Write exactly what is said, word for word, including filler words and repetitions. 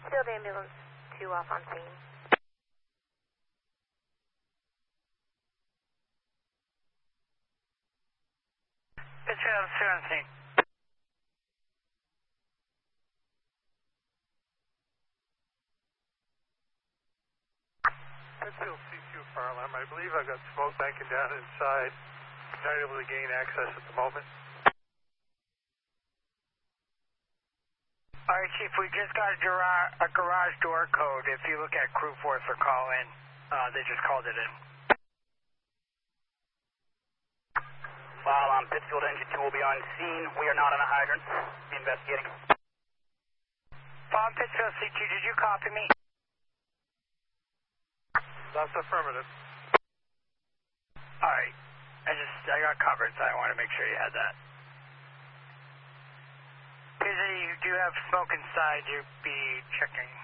Pittsfield Ambulance two off on scene. Pittsfield two on scene. Pittsfield C two fire alarm. I believe I've got smoke banking down inside. Not able to gain access at the moment. All right, Chief, we just got a garage, a garage door code. If you look at crew force or call in, uh, they just called it in. While on Pittsfield Engine two will be on scene. We are not on a hydrant. Be investigating. Bomb Pittsfield C two, did you copy me? That's affirmative. All right. I just, I got covered, so I want to make sure you had that. Because you do have smoke inside, you'd be checking